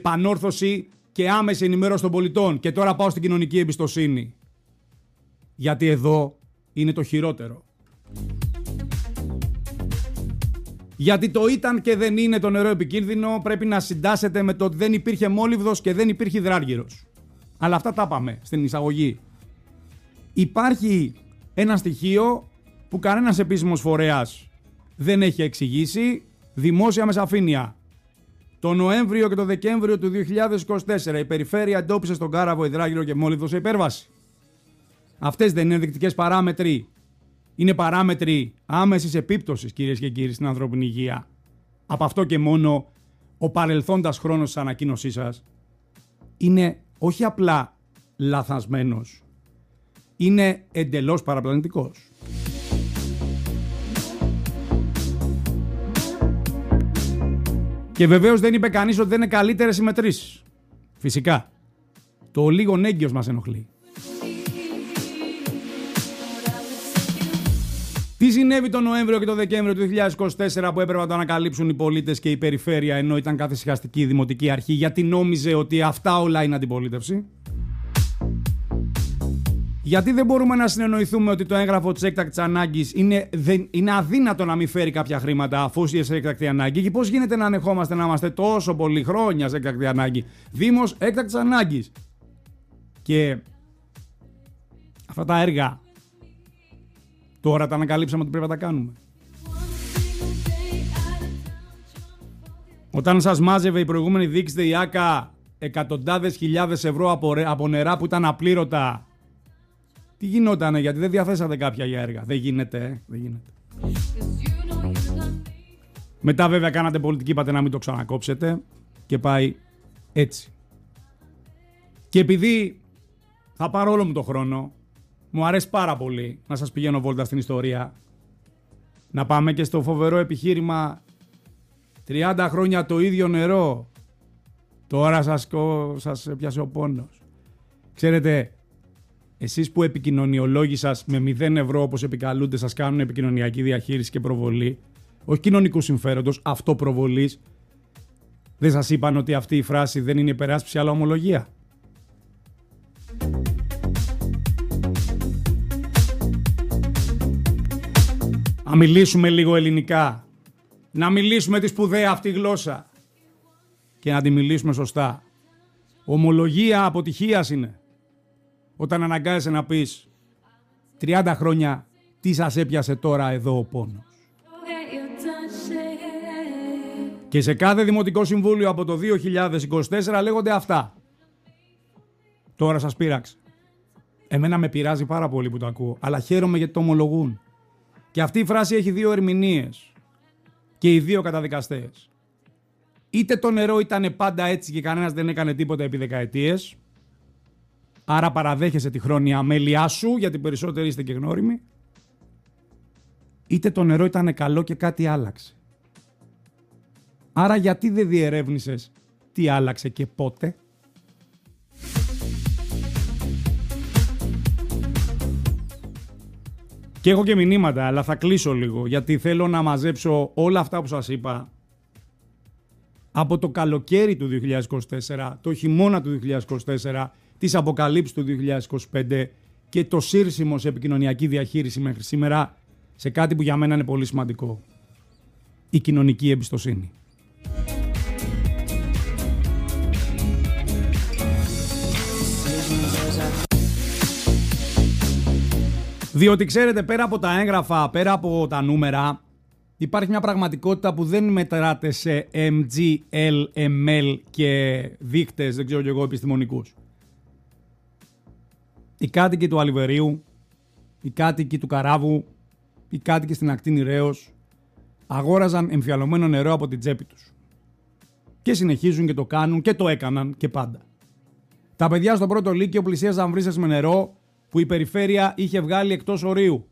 επανόρθωση και άμεση ενημέρωση των πολιτών. Και τώρα πάω στην κοινωνική εμπιστοσύνη. Γιατί εδώ είναι το χειρότερο. Γιατί το ήταν και δεν είναι το νερό επικίνδυνο πρέπει να συντάσσεται με το ότι δεν υπήρχε μόλιβδος και δεν υπήρχε υδράργυρος. Αλλά αυτά τα είπαμε στην εισαγωγή. Υπάρχει ένα στοιχείο που κανένας επίσημος φορέας δεν έχει εξηγήσει δημόσια με σαφήνεια. Το Νοέμβριο και το Δεκέμβριο του 2024 η περιφέρεια εντόπισε στον Κάραβο υδράργυρο και μόλιβδο σε υπέρβαση. Αυτές δεν είναι ενδεικτικές παράμετροι. Είναι παράμετροι άμεσης επίπτωσης, κυρίες και κύριοι, στην ανθρώπινη υγεία. Από αυτό και μόνο ο παρελθόντας χρόνος της ανακοίνωσής σας είναι όχι απλά λαθασμένος, είναι εντελώς παραπλανητικός. Και βεβαίως δεν είπε κανείς ότι δεν είναι καλύτερες οι μετρήσεις. Φυσικά. Το λίγο έγκυος μας ενοχλεί. Τι συνέβη τον Νοέμβριο και τον Δεκέμβριο του 2024 που έπρεπε να το ανακαλύψουν οι πολίτες και η περιφέρεια ενώ ήταν καθησυχαστική η δημοτική αρχή γιατί νόμιζε ότι αυτά όλα είναι αντιπολίτευση? Γιατί δεν μπορούμε να συνεννοηθούμε ότι το έγγραφο της έκτακτης ανάγκης είναι αδύνατο να μην φέρει κάποια χρήματα αφού είσαι σε έκτακτη ανάγκη? Και πώς γίνεται να ανεχόμαστε να είμαστε τόσο πολλοί χρόνια σε έκτακτη ανάγκη? Δήμος έκτακτης ανάγκης. Και αυτά τα έργα τώρα τα ανακαλύψαμε ότι πρέπει να τα κάνουμε. Όταν σας μάζευε η προηγούμενη διοίκηση ΔΕΙΑΚΑ εκατοντάδες χιλιάδες ευρώ από νερά που ήταν απλήρωτα, τι γινότανε? Γιατί δεν διαθέσατε κάποια για έργα? Δεν γίνεται, δεν γίνεται. Μετά βέβαια κάνατε πολιτική, είπατε να μην το ξανακόψετε και πάει έτσι. Και επειδή θα πάρω όλο μου το χρόνο, μου αρέσει πάρα πολύ να σας πηγαίνω βόλτα στην ιστορία, να πάμε και στο φοβερό επιχείρημα 30 χρόνια το ίδιο νερό, τώρα σας πιάσε ο πόνος. Ξέρετε, εσείς που επικοινωνιολόγοι σας με 0 ευρώ όπως επικαλούνται σας κάνουν επικοινωνιακή διαχείριση και προβολή, όχι κοινωνικού συμφέροντος, αυτοπροβολής, δεν σας είπαν ότι αυτή η φράση δεν είναι υπεράσπιση αλλά ομολογία? Να μιλήσουμε λίγο ελληνικά, να μιλήσουμε τη σπουδαία αυτή γλώσσα και να τη μιλήσουμε σωστά. Ομολογία αποτυχίας είναι όταν αναγκάζεσαι να πεις 30 χρόνια τι σας έπιασε τώρα εδώ ο πόνος. Και σε κάθε δημοτικό συμβούλιο από το 2024 λέγονται αυτά. Τώρα σας πείραξε. Εμένα με πειράζει πάρα πολύ που το ακούω, αλλά χαίρομαι γιατί το ομολογούν. Και αυτή η φράση έχει δύο ερμηνείες και οι δύο καταδικαστές. Είτε το νερό ήταν πάντα έτσι και κανένας δεν έκανε τίποτα επί δεκαετίες, άρα παραδέχεσαι τη χρόνια αμέλειά σου γιατί περισσότεροι είστε και γνώριμοι, είτε το νερό ήταν καλό και κάτι άλλαξε. Άρα γιατί δεν διερεύνησες τι άλλαξε και πότε? Και έχω και μηνύματα, αλλά θα κλείσω λίγο, γιατί θέλω να μαζέψω όλα αυτά που σας είπα από το καλοκαίρι του 2024, το χειμώνα του 2024, τις αποκαλύψεις του 2025 και το σύρσιμο σε επικοινωνιακή διαχείριση μέχρι σήμερα σε κάτι που για μένα είναι πολύ σημαντικό. Η κοινωνική εμπιστοσύνη. Διότι ξέρετε, πέρα από τα έγγραφα, πέρα από τα νούμερα, υπάρχει μια πραγματικότητα που δεν μετράται σε MG, L, ML και δείκτες, δεν ξέρω κι εγώ, επιστημονικούς. Οι κάτοικοι του Αλιβερίου, οι κάτοικοι του Καράβου, οι κάτοικοι στην ακτή Νηρέως αγόραζαν εμφιαλωμένο νερό από την τσέπη τους. Και συνεχίζουν και το κάνουν και το έκαναν και πάντα. Τα παιδιά στο πρώτο λύκειο πλησίαζαν βρύσες με νερό που η περιφέρεια είχε βγάλει εκτός ορίου.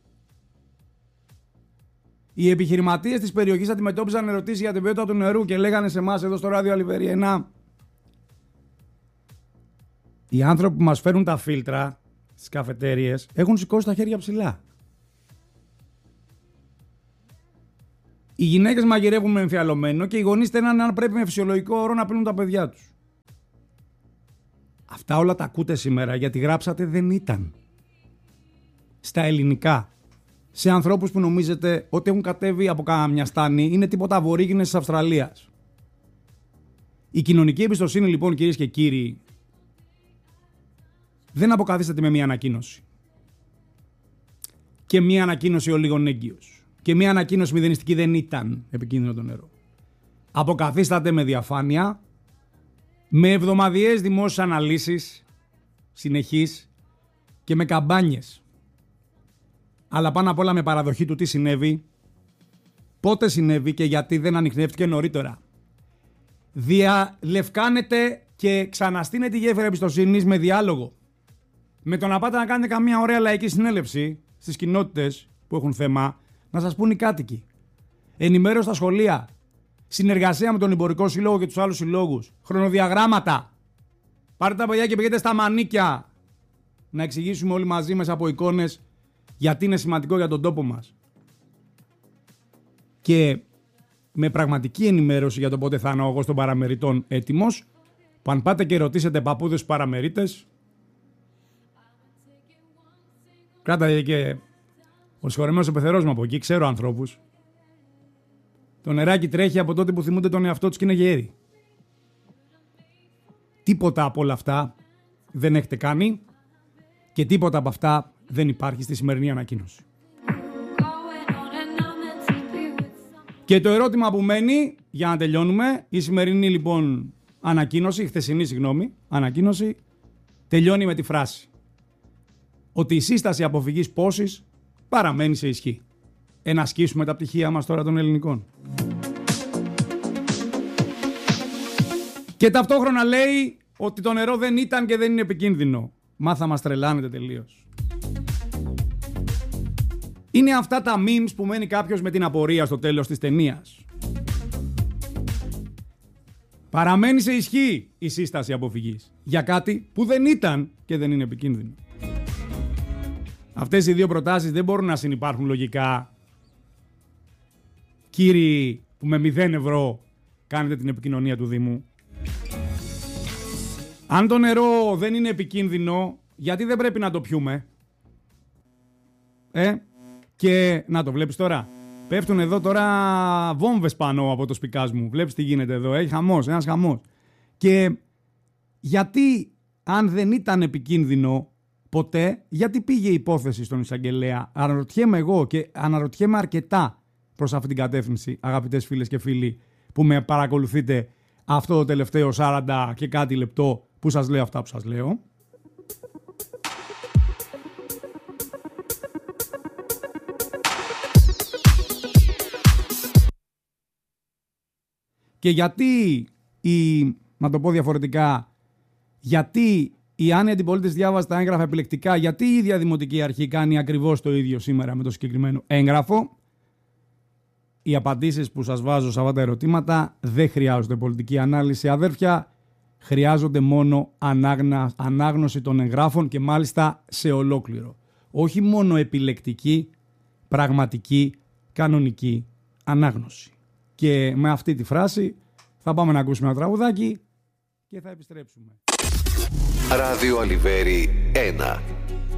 Οι επιχειρηματίες της περιοχής αντιμετώπιζαν ερωτήσεις για την ποιότητα του νερού και λέγανε σε εμάς εδώ στο ράδιο Αλιβεριανά: οι άνθρωποι που μας φέρουν τα φίλτρα στις καφετέριες έχουν σηκώσει τα χέρια ψηλά. Οι γυναίκες μαγειρεύουν με εμφιαλωμένο και οι γονείς στέλνανε αν πρέπει με φυσιολογικό όρο να πίνουν τα παιδιά τους. Αυτά όλα τα ακούτε σήμερα γιατί γράψατε δεν ήταν. Στα ελληνικά. Σε ανθρώπους που νομίζετε ότι έχουν κατέβει από καμιά στάνη, είναι τίποτα αβορίγινες της Αυστραλίας. Η κοινωνική εμπιστοσύνη λοιπόν, κυρίες και κύριοι, δεν αποκαθίσταται με μία ανακοίνωση. Και μία ανακοίνωση ο λίγων έγκυος. Και μία ανακοίνωση μηδενιστική δεν ήταν επικίνδυνο το νερό. Αποκαθίσταται με διαφάνεια, με εβδομαδιαίες δημόσιες αναλύσεις, συνεχείς και με καμπάνιες. Αλλά πάνω απ' όλα με παραδοχή του τι συνέβη, πότε συνέβη και γιατί δεν ανιχνεύτηκε νωρίτερα. Διαλευκάνετε και ξαναστείνετε τη γέφυρα εμπιστοσύνης με διάλογο. Με το να πάτε να κάνετε καμία ωραία λαϊκή συνέλευση στις κοινότητες που έχουν θέμα, να σας πούν οι κάτοικοι. Ενημέρωση στα σχολεία. Συνεργασία με τον Εμπορικό Σύλλογο και τους άλλους συλλόγους. Χρονοδιαγράμματα. Πάρτε τα παιδιά και πηγαίνετε στα μανίκια. Να εξηγήσουμε όλοι μαζί μέσα από εικόνες γιατί είναι σημαντικό για τον τόπο μας. Και με πραγματική ενημέρωση για το πότε θα είναι εγώ των παραμεριτών έτοιμος, που αν πάτε και ρωτήσετε παππούδες στους παραμερίτες, κράτατε και ο συγχωρεμένος ο πεθερός μου από εκεί, ξέρω ανθρώπους. Το νεράκι τρέχει από τότε που θυμούνται τον εαυτό τους και είναι γέροι. Τίποτα από όλα αυτά δεν έχετε κάνει και τίποτα από αυτά δεν υπάρχει στη σημερινή ανακοίνωση. Και το ερώτημα που μένει, για να τελειώνουμε, η σημερινή λοιπόν ανακοίνωση, η χθεσινή ανακοίνωση, τελειώνει με τη φράση ότι η σύσταση αποφυγής πώσης παραμένει σε ισχύ. Ασκήσουμε τα πτυχία μας τώρα των ελληνικών. Και ταυτόχρονα λέει ότι το νερό δεν ήταν και δεν είναι επικίνδυνο. Μα θα μας τρελάνετε τελείως. Είναι αυτά τα memes που μένει κάποιος με την απορία στο τέλος της ταινίας. Παραμένει σε ισχύ η σύσταση αποφυγής για κάτι που δεν ήταν και δεν είναι επικίνδυνο. Αυτές οι δύο προτάσεις δεν μπορούν να συνυπάρχουν λογικά. Κύριοι που με 0 ευρώ κάνετε την επικοινωνία του Δήμου. Αν το νερό δεν είναι επικίνδυνο, γιατί δεν πρέπει να το πιούμε? Και να το βλέπεις τώρα. Πέφτουν εδώ τώρα βόμβες πάνω από το σπικάζ μου. Βλέπεις τι γίνεται εδώ. Έχει χαμός, ένας χαμός. Και γιατί αν δεν ήταν επικίνδυνο ποτέ, γιατί πήγε η υπόθεση στον εισαγγελέα? Αναρωτιέμαι εγώ και αναρωτιέμαι αρκετά προς αυτή την κατεύθυνση, αγαπητές φίλες και φίλοι που με παρακολουθείτε αυτό το τελευταίο 40 και κάτι λεπτό που σας λέω αυτά που σας λέω. Και γιατί, να το πω διαφορετικά, γιατί η Άννη Αντιπολίτης διάβαζε τα έγγραφα επιλεκτικά, γιατί η ίδια Δημοτική Αρχή κάνει ακριβώς το ίδιο σήμερα με το συγκεκριμένο έγγραφο? Οι απαντήσεις που σας βάζω σε αυτά τα ερωτήματα δεν χρειάζονται πολιτική ανάλυση, αδέρφια. Χρειάζονται μόνο ανάγνωση των εγγράφων και μάλιστα σε ολόκληρο. Όχι μόνο επιλεκτική, πραγματική, κανονική ανάγνωση. Και με αυτή τη φράση θα πάμε να ακούσουμε ένα τραγουδάκι και θα επιστρέψουμε. Ράδιο Αλιβέρι 1.